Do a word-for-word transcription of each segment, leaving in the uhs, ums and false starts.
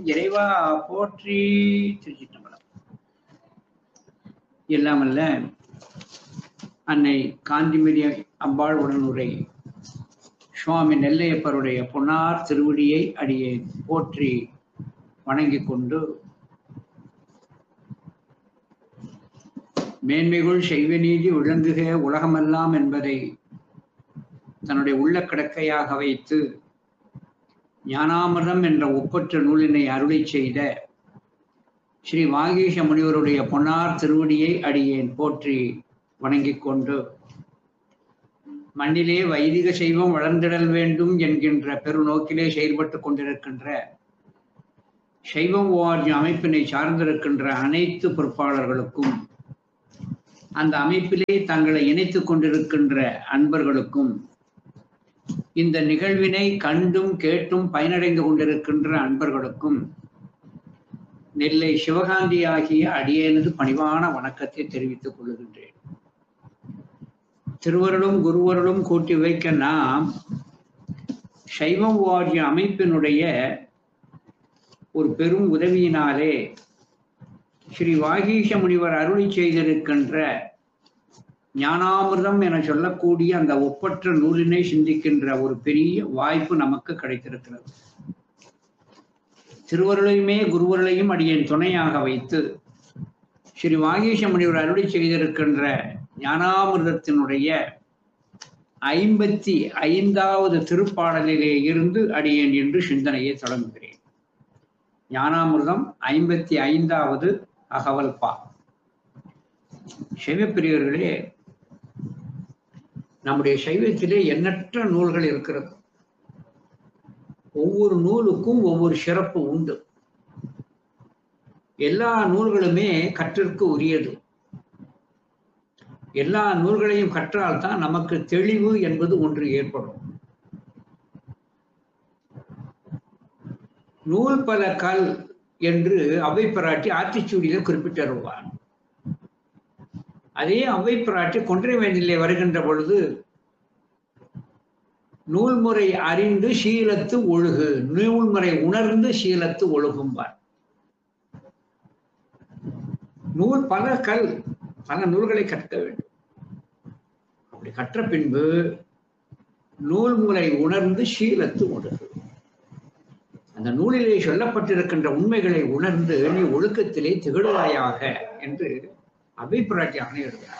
இறைவா போற்றி. திருச்சிற்றம்பலம். எல்லாமல்ல அன்னை காந்திமதி அம்பாள் உடனுரை சுவாமி நெல்லையப்பருடைய பொன்னார் திருவடியை அடியே போற்றி வணங்கிக் கொண்டு, மேன்மைகுள் செய்வ நீதி விளங்குக உலகமெல்லாம் என்பதை தன்னுடைய உள்ள கிடக்கையாக வைத்து ஞானாமிர்தம் என்ற ஒப்பற்ற நூலினை அருளை செய்த ஸ்ரீ வாகீஷ முனிவருடைய பொன்னார் திருவடியை அடியேன் போற்றி வணங்கிக் கொண்டு, மண்ணிலே வைதிக சைவம் வளர்ந்திடல் வேண்டும் என்கின்ற பெருநோக்கிலே செயல்பட்டு கொண்டிருக்கின்ற சைவம் ஓஆர்ஜி அமைப்பினை சார்ந்திருக்கின்ற அனைத்து பொறுப்பாளர்களுக்கும், அந்த அமைப்பிலே தங்களை இணைத்துக் கொண்டிருக்கின்ற அன்பர்களுக்கும், இந்த நிகழ்வினை கண்டும் கேட்டும் பயனடைந்து கொண்டிருக்கின்ற அன்பர்களுக்கும் நெல்லை சிவகாந்தி ஆகிய அடியேனது பணிவான வணக்கத்தை தெரிவித்துக் கொள்கின்றேன். திருவருளும் குருவருளும் கூட்டி வைக்க நாம் சைவம் ஓஆர்ஜி அமைப்பினுடைய ஒரு பெரும் உதவியினாலே ஸ்ரீ வாகீஷ முனிவர் அருளி செய்திருக்கின்ற ஞானாமிர்தம் என சொல்லக்கூடிய அந்த ஒப்பற்ற நூலினை சிந்திக்கின்ற ஒரு பெரிய வாய்ப்பு நமக்கு கிடைத்திருக்கிறது. திருவருளையுமே குருவருளையும் அடியேன் துணையாக வைத்து ஸ்ரீ வாகீஷ முனிவர் அருளி செய்திருக்கின்ற ஞானாமிர்தத்தினுடைய ஐம்பத்தி ஐந்தாவது திருப்பாடலிலே இருந்து அடியேன் என்று சிந்தனையை தொடங்குகிறேன். ஞானாமிர்தம் ஐம்பத்தி ஐந்தாவது அகவல் பா. சைவப்பிரியர்களே, நம்முடைய சைவத்திலே எண்ணற்ற நூல்கள் இருக்கிறது. ஒவ்வொரு நூலுக்கும் ஒவ்வொரு சிறப்பு உண்டு. எல்லா நூல்களுமே கற்றிற்கு உரியது. எல்லா நூல்களையும் கற்றால் தான் நமக்கு தெளிவு என்பது ஒன்று ஏற்படும். நூல் பல கல் என்று அவ்வை பிராட்டி ஆத்திச்சூடியில் குறிப்பிட்டிருவார். அதே அவ்வை பிராட்டி கொன்றைவேனிலே வருகின்ற பொழுது நூல்முறை அறிந்து சீலத்து ஒழுகு, நூல்முறை உணர்ந்து சீலத்து ஒழுகும்பார். நூல் பல கல், பல நூல்களை கற்க வேண்டும். அப்படி கற்ற பின்பு நூல்முறை உணர்ந்து சீலத்து ஒழுகு, அந்த நூலிலே சொல்லப்பட்டிருக்கின்ற உண்மைகளை உணர்ந்து நீ ஒழுக்கத்திலே திகழ்வாயாக என்று அபிப்பிராட்டி ஆணையிடுகிறார்.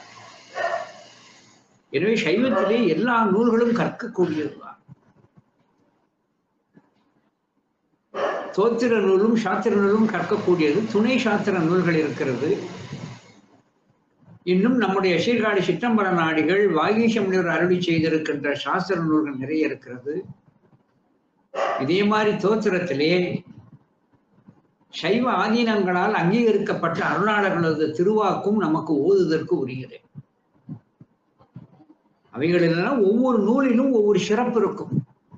எனவே சைவத்திலே எல்லா நூல்களும் கற்கக்கூடியதுதான். தோத்திர நூலும் சாத்திர நூலும் கற்கக்கூடியது. துணை சாத்திர நூல்கள் இருக்கிறது. இன்னும் நம்முடைய சீர்காழி சிற்றம்பல நாடிகள் வாகீஷ முனிவர் அருளி செய்திருக்கின்ற சாஸ்திர நூல்கள் நிறைய இருக்கிறது. இதே மாதிரி தோத்திரத்திலே சைவ ஆதீனங்களால் அங்கீகரிக்கப்பட்ட அருளாளர்களது திருவாக்கும் நமக்கு ஓதுதற்கு உரியது. அவைகளெல்லாம் ஒவ்வொரு நூலிலும் ஒவ்வொரு சிறப்பு இருக்கும்.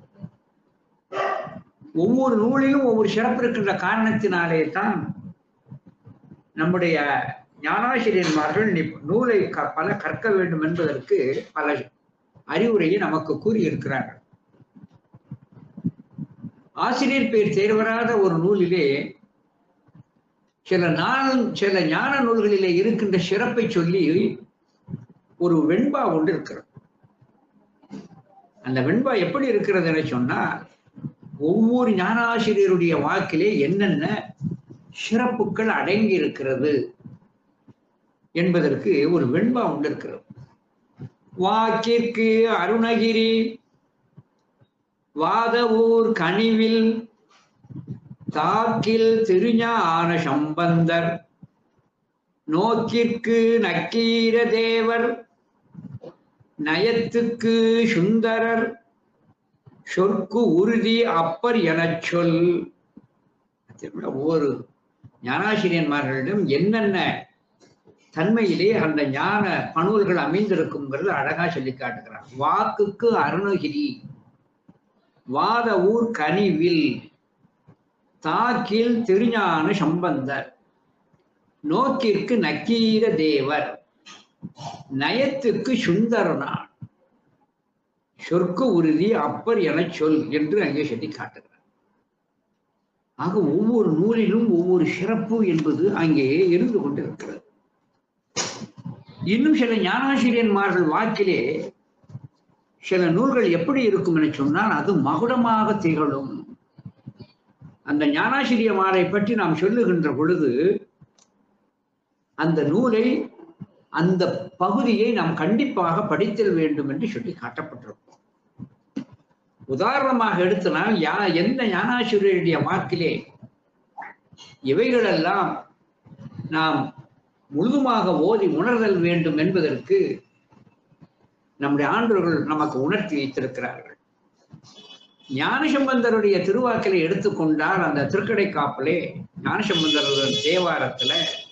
ஒவ்வொரு நூலிலும் ஒவ்வொரு சிறப்பு இருக்கின்ற காரணத்தினாலே தான் நம்முடைய ஞானாசிரியன்மார்கள் நூலை பல கற்க வேண்டும் என்பதற்கு பல அறிவுரையை நமக்கு கூறியிருக்கிறார்கள். ஆசிரியர் பெயர் தேர்வராத ஒரு நூலிலே சில நாள் சில ஞான நூல்களிலே இருக்கின்ற சிறப்பை சொல்லி ஒரு வெண்பா ஒன்று இருக்கிறது. அந்த வெண்பா எப்படி இருக்கிறது என சொன்னால், ஒவ்வொரு ஞானாசிரியருடைய வாக்கிலே என்னென்ன சிறப்புகள் அடங்கி இருக்கிறது என்பதற்கு ஒரு வெண்பா ஒன்று இருக்கிறது. வாக்கிற்கு அருணகிரி, வாதவூர் கனிவில், தாக்கில் திருஞான சம்பந்தர், நோக்கிற்கு நக்கீர தேவர், நயத்துக்கு சுந்தரர், சொற்கு உறுதி அப்பர் எனச் சொல். ஒவ்வொரு ஞானாசிரியன்மார்களிடம் என்னென்ன தன்மையிலே அந்த ஞான பணுவல்கள் அமைந்திருக்குங்கிறது அழகா சொல்லி காட்டுகிறார். வாக்குக்கு அருணகிரி, வாத ஊர் கனிவில், தாக்கில் திருஞான சம்பந்தர், நோக்கிற்கு நக்கீர தேவர், நயத்துக்கு சுந்தரனான், சொற்கு உறுதி அப்பர் எனச் சொல் என்று அங்கே சொல்லி காட்டுகிறார். ஆக ஒவ்வொரு நூலிலும் ஒவ்வொரு சிறப்பு என்பது அங்கேயே இருந்து கொண்டிருக்கிறது. இன்னும் சில ஞானாசிரியன்மார்கள் வாக்கிலே சில நூல்கள் எப்படி இருக்கும் என சொன்னால் அது மகுடமாக திகழும். அந்த ஞானாசிரியமாரை பற்றி நாம் சொல்லுகின்ற பொழுது அந்த நூலை அந்த பகுதியை நாம் கண்டிப்பாக படித்தல் வேண்டும் என்று சொல்லி காட்டப்பட்டிருக்கும். உதாரணமாக எடுத்தனால் யா எந்த ஞானாசிரியருடைய வாக்கிலே இவைகளெல்லாம் நாம் முழுதுமாக ஓதி உணர்தல் வேண்டும் என்பதற்கு நம்முடைய ஆண்டவர்கள் நமக்கு உணர்த்தி வைத்திருக்கிறார்கள். ஞானசம்பந்தருடைய திருவாக்கிலை எடுத்துக்கொண்டால் அந்த திருக்கடை காப்பிலே ஞானசம்பந்தருடைய தேவாரத்துல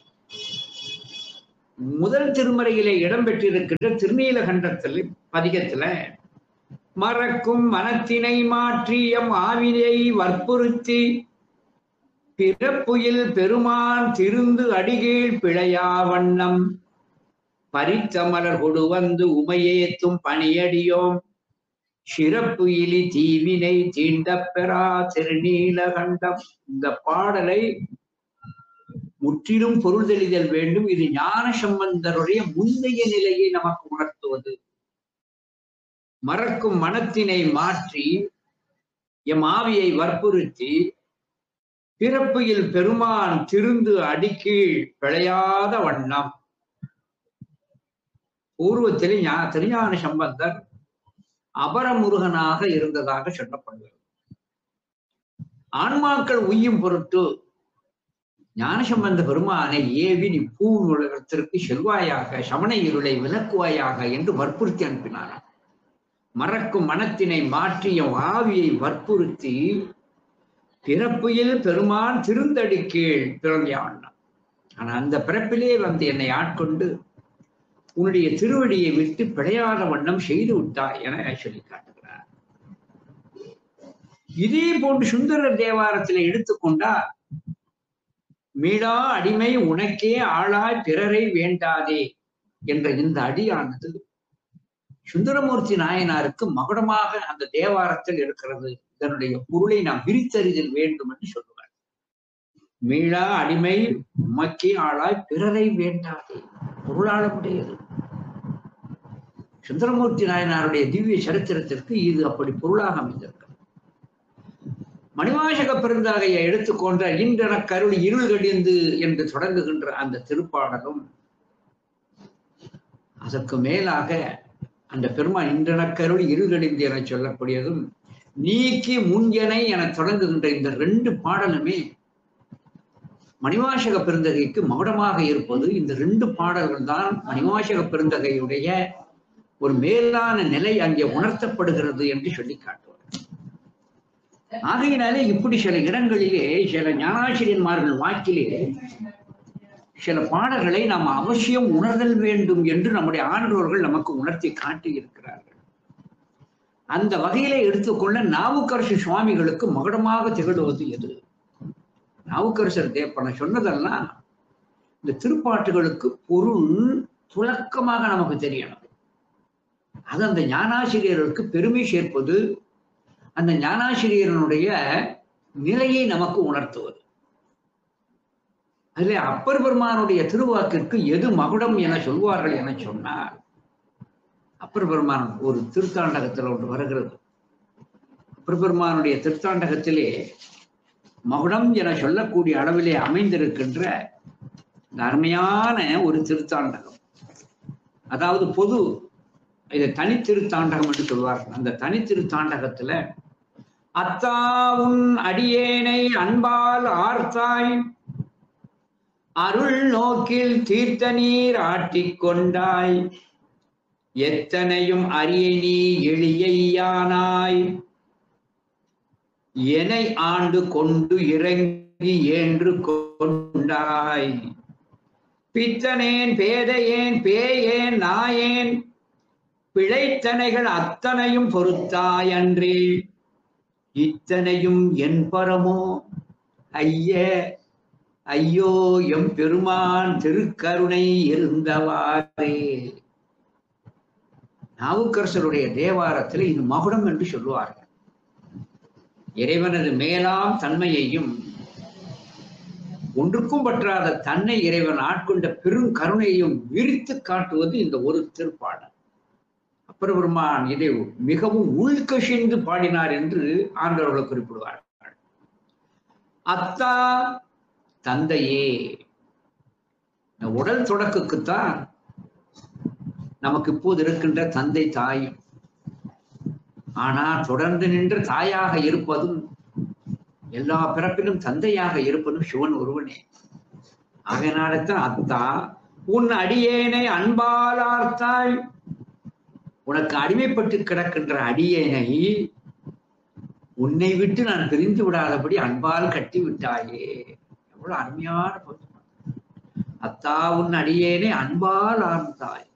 முதல் திருமறையிலே இடம்பெற்றிருக்கின்ற திருநீலகண்டத்தில் பதிகத்துல மறக்கும் மனத்தினை மாற்றி எம் ஆவினை வற்புறுத்தி பிறப்புயில் பெருமான் திருந்து அடிகீழ் பிழையா வண்ணம் பறித்த மலர் கொடு வந்து உமையேத்தும் பணியடியோம் சிறப்பு இலி தீவினை தீண்ட பெறா திருநீலகண்டம். இந்த பாடலை முற்றிலும் பொருள் தெளிதல் வேண்டும். இது ஞானசம்பந்தருடைய முந்தைய நிலையை நமக்கு உணர்த்துவது. மறக்கும் மனத்தினை மாற்றி எம் ஆவியை வற்புறுத்தி பிறப்பில் பெருமான் திருந்து அடிக்கீழ் பிழையாத வண்ணம். பூர்வத்திலே திருஞான சம்பந்தர் அபரமுருகனாக இருந்ததாக சொல்லப்படுகிறது. ஆன்மாக்கள் உய்யும் பொருட்டு ஞானசம்பந்த பெருமானை ஏவி நீ பூ உலகத்திற்கு செல்வாயாக, சமண இருளை விலக்குவாயாக என்று வற்புறுத்தி அனுப்பினார். மறக்கும் மனத்தினை மாற்றிய ஆவியை வற்புறுத்தி பிறப்பில் பெருமான் திருந்தடி கீழ் பிறந்தான். ஆனா அந்த பிறப்பிலே வந்து என்னை ஆட்கொண்டு உன்னுடைய திருவடியை விட்டு பிழையாத வண்ணம் செய்து விட்டாய் என சொல்லி காட்டுகிறார். இதே போன்று சுந்தரர் தேவாரத்தில் எடுத்துக்கொண்டா மீளா அடிமை உனக்கே ஆளாய் பிறரை வேண்டாதே என்ற இந்த அடியானது சுந்தரமூர்த்தி நாயனாருக்கு மகுடமாக அந்த தேவாரத்தில் இருக்கிறது. இதனுடைய பொருளை நாம் விரித்தறிதல் வேண்டும் என்று சொல்லுவார். மீளா அடிமை உமக்கே ஆளாய் பிறரை வேண்டாதே, பொருளாளமுடையது. சுந்தரமூர்த்தி நாயனாருடைய திவ்ய சரித்திரத்திற்கு இது அப்படி பொருளாக அமைந்திருக்கிறது. மணிவாசக பெருந்தகையை எடுத்துக்கொண்ட இன்றன கருள் இருள் கடிந்து என்று தொடங்குகின்ற அந்த திருப்பாடலும் அதற்கு மேலாக அந்த பெருமான் இன்றன கருள் இருள் கடிந்து என சொல்லக்கூடியதும் நீக்கி முன்யனை என தொடங்குகின்ற இந்த ரெண்டு பாடலுமே மணிவாசக பெருந்தகைக்கு மகுடமாக இருப்பது. இந்த ரெண்டு பாடல்கள் தான் மணிவாசக பெருந்தகையுடைய ஒரு மேலான நிலை அங்கே உணர்த்தப்படுகிறது என்று சொல்லி காட்டுவார். ஆகையினாலே இப்படி சில இடங்களிலே சில ஞானாசிரியன்மார்கள் வாக்கிலே சில பாடல்களை நாம் அவசியம் உணர்தல் வேண்டும் என்று நம்முடைய ஆன்றோர்கள் நமக்கு உணர்த்தி காட்டி இருக்கிறார்கள். அந்த வகையிலே எடுத்துக்கொள்ள நாவுக்கரசு சுவாமிகளுக்கு மகுடமாக திகழ்வது எது? நாவுக்கரசர் தேப்பன சொன்னதெல்லாம் இந்த திருப்பாட்டுகளுக்கு பொருள் துலக்கமாக நமக்கு தெரியணும். அது அந்த ஞானாசிரியர்களுக்கு பெருமை சேர்ப்பது, அந்த ஞானாசிரியனுடைய நிலையை நமக்கு உணர்த்துவது. அதிலே அப்பர் பெருமானுடைய திருவாக்கிற்கு எது மகுடம் என சொல்வார்கள் என சொன்னார். அப்பர் பெருமான் ஒரு திருத்தாண்டகத்தில் ஒன்று வருகிறது. அப்பர் பெருமானுடைய திருத்தாண்டகத்திலே மகுடம் என சொல்லக்கூடிய அளவிலே அமைந்திருக்கின்ற அருமையான ஒரு திருத்தாண்டகம், அதாவது பொது இதை தனி திருத்தாண்டகம் என்று சொல்வார்கள். அந்த தனி திருத்தாண்டகத்துல அத்தா உன் அடியேனை அன்பால் ஆர்த்தாய் அருள் நோக்கில் தீர்த்த நீர் ஆட்டிக்கொண்டாய் எத்தனையும் அரிய நீ எளியானாய் என்னை ஆண்டு கொண்டு இறங்கி என்று கொண்டாய் பித்தனேன் பேதையேன் பேயேன் நாயேன் பிழைத்தனைகள் அத்தனையும் பொறுத்தாய் அன்றே இத்தனையும் என் பரமோ ஐய ஐயோ எம் பெருமான் திருக்கருணை இருந்தவாறே. நாவுக்கரசருடைய தேவாரத்தில் இது மகுடம் என்று சொல்லுவார்கள். இறைவனது மேலாம் தன்மையையும் ஒன்றுக்கும் பற்றாத தன்னை இறைவன் ஆட்கொண்ட பெரும் கருணையையும் விரித்து காட்டுவது இந்த ஒரு திருப்பாடல். அப்பர் பெருமான் இதை மிகவும் உள்கசிந்து பாடினார் என்று ஆண்டவர்கள் குறிப்பிடுவார்கள். அத்தா தந்தையே, உடல் தொடக்குக்குத்தான் நமக்கு இப்போது இருக்கின்ற தந்தை தாய். ஆனால் தொடர்ந்து நின்று தாயாக இருப்பதும் எல்லா பிறப்பிலும் தந்தையாக இருப்பதும் சிவன் ஒருவனே. ஆகையினால்தான் அத்தா உன் அடியேனை அன்பாலார்த்தாய், உனக்கு அடிமைப்பட்டு கிடக்கின்ற அடியேனை உன்னை விட்டு நான் பிரிந்து விடாதபடி அன்பால் கட்டி விட்டாயே. எவ்வளவு அருமையான பொருள். அத்தா உன் அடியேனை அன்பால் ஆர்ந்தாய்.